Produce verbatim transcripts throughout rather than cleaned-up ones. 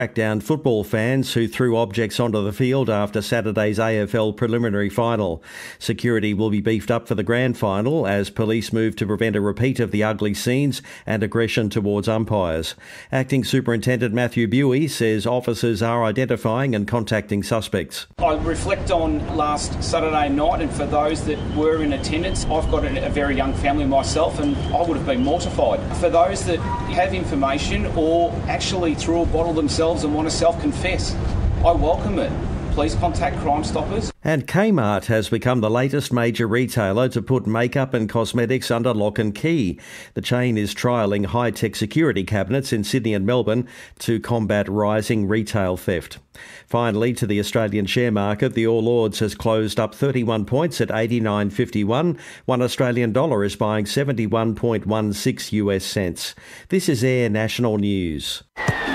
Track down football fans who threw objects onto the field after Saturday's A F L preliminary final. Security will be beefed up for the grand final as police move to prevent a repeat of the ugly scenes and aggression towards umpires. Acting Superintendent Matthew Buey says officers are identifying and contacting suspects. I reflect on last Saturday night, and for those that were in attendance, I've got a very young family myself and I would have been mortified. For those that have information or actually threw a bottle themselves and want to self-confess, I welcome it. Please contact Crime Stoppers. And Kmart has become the latest major retailer to put makeup and cosmetics under lock and key. The chain is trialling high-tech security cabinets in Sydney and Melbourne to combat rising retail theft. Finally, to the Australian share market, the All Ords has closed up thirty-one points at eighty-nine fifty-one. One Australian dollar is buying seventy-one point one six U S cents. This is Air National News.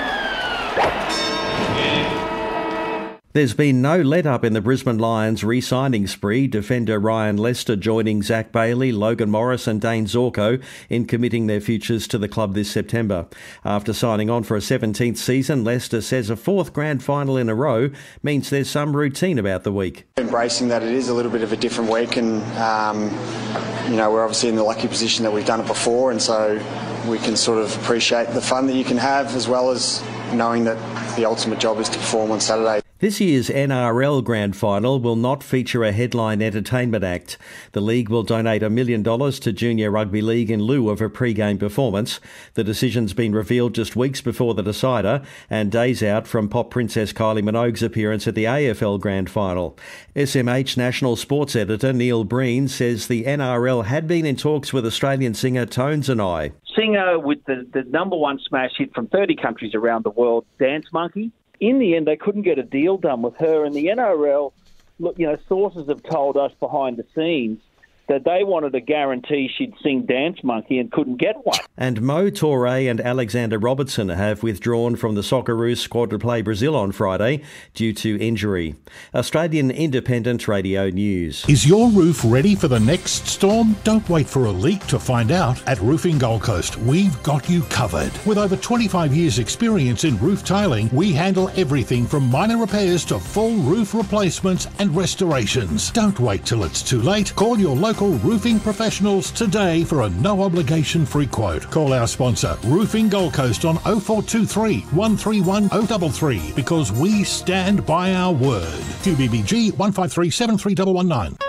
There's been no let-up in the Brisbane Lions re-signing spree, defender Ryan Lester joining Zach Bailey, Logan Morris and Dane Zorko in committing their futures to the club this September. After signing on for a seventeenth season, Lester says a fourth grand final in a row means there's some routine about the week. Embracing that it is a little bit of a different week, and um, you know, we're obviously in the lucky position that we've done it before, and so we can sort of appreciate the fun that you can have as well as knowing that the ultimate job is to perform on Saturday. This year's N R L Grand Final will not feature a headline entertainment act. The league will donate a million dollars to Junior Rugby League in lieu of a pre-game performance. The decision's been revealed just weeks before the decider and days out from pop princess Kylie Minogue's appearance at the A F L Grand Final. S M H National Sports Editor Neil Breen says the N R L had been in talks with Australian singer Tones and I. Singer with the, the number one smash hit from thirty countries around the world, Dance Monkey. In the end, they couldn't get a deal done with her, and the N R L, look, you know, sources have told us behind the scenes that they wanted a guarantee she'd sing Dance Monkey and couldn't get one. And Mo Toure and Alexander Robertson have withdrawn from the Socceroos squad to play Brazil on Friday due to injury. Australian Independent Radio News. Is your roof ready for the next storm? Don't wait for a leak to find out. At Roofing Gold Coast, we've got you covered. With over twenty-five years experience in roof tiling, we handle everything from minor repairs to full roof replacements and restorations. Don't wait till it's too late. Call your local roofing professionals today for a no-obligation free quote. Call our sponsor, Roofing Gold Coast, on oh four two three, one three one, oh three three because we stand by our word. Q B B G one five three seven three one one nine.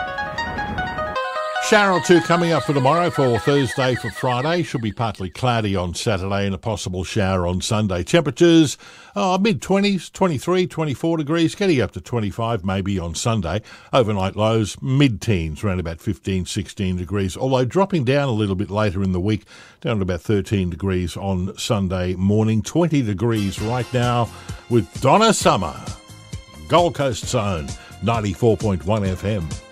Shower or two coming up for tomorrow. For Thursday for Friday, should be partly cloudy on Saturday and a possible shower on Sunday. Temperatures oh, mid-twenties, twenty-three, twenty-four degrees, getting up to twenty-five maybe on Sunday. Overnight lows mid-teens, around about fifteen, sixteen degrees, although dropping down a little bit later in the week, down to about thirteen degrees on Sunday morning. twenty degrees right now with Donna Summer. Gold Coast Zone, ninety-four point one F M.